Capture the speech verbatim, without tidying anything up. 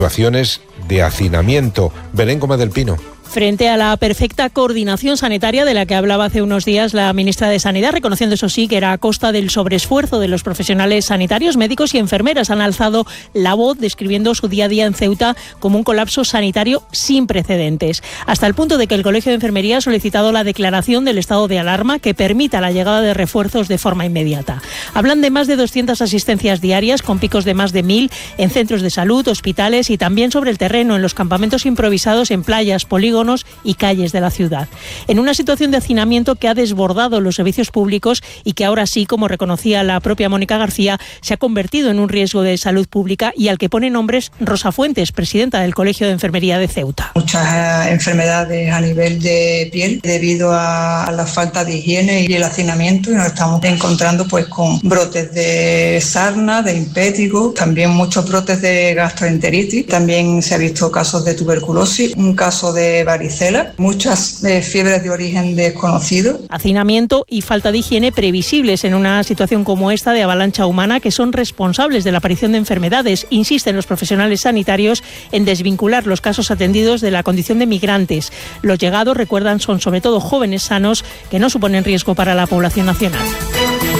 situaciones de hacinamiento. Belén Gómez del Pino. Frente a la perfecta coordinación sanitaria de la que hablaba hace unos días la ministra de Sanidad, reconociendo eso sí que era a costa del sobreesfuerzo de los profesionales sanitarios, médicos y enfermeras, han alzado la voz describiendo su día a día en Ceuta como un colapso sanitario sin precedentes, hasta el punto de que el Colegio de Enfermería ha solicitado la declaración del estado de alarma que permita la llegada de refuerzos de forma inmediata. Hablan de más de doscientas asistencias diarias, con picos de más de mil en centros de salud, hospitales y también sobre el terreno, en los campamentos improvisados en playas, polígonos y calles de la ciudad. En una situación de hacinamiento que ha desbordado los servicios públicos y que ahora sí, como reconocía la propia Mónica García, se ha convertido en un riesgo de salud pública y al que pone nombres Rosa Fuentes, presidenta del Colegio de Enfermería de Ceuta. Muchas enfermedades a nivel de piel debido a la falta de higiene y el hacinamiento, y nos estamos encontrando pues con brotes de sarna, de impétigo, también muchos brotes de gastroenteritis, también se ha visto casos de tuberculosis, un caso de varicela, muchas eh, fiebres de origen desconocido. Hacinamiento y falta de higiene previsibles en una situación como esta de avalancha humana, que son responsables de la aparición de enfermedades. Insisten los profesionales sanitarios en desvincular los casos atendidos de la condición de migrantes. Los llegados, recuerdan, son sobre todo jóvenes sanos que no suponen riesgo para la población nacional.